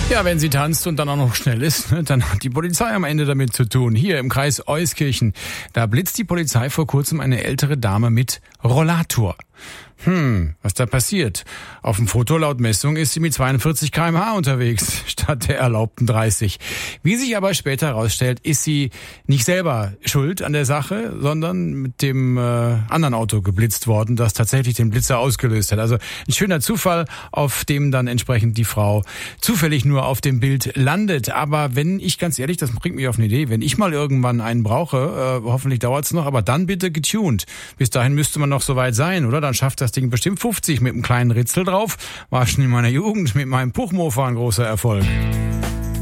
Ja, wenn sie tanzt und dann auch noch schnell ist, dann hat die Polizei am Ende damit zu tun. Hier im Kreis Euskirchen, da blitzt die Polizei vor kurzem eine ältere Dame mit Rollator. Was da passiert? Auf dem Foto laut Messung ist sie mit 42 km/h unterwegs, statt der erlaubten 30. Wie sich aber später herausstellt, ist sie nicht selber schuld an der Sache, sondern mit dem anderen Auto geblitzt worden, das tatsächlich den Blitzer ausgelöst hat. Also ein schöner Zufall, auf dem dann entsprechend die Frau zufällig nur auf dem Bild landet. Aber wenn ich, ganz ehrlich, das bringt mich auf eine Idee, wenn ich mal irgendwann einen brauche, hoffentlich dauert's noch, aber dann bitte getuned. Bis dahin müsste man noch soweit sein, oder? Dann schafft das Ding bestimmt 50 mit einem kleinen Ritzel drauf. War schon in meiner Jugend mit meinem Puchmofa ein großer Erfolg.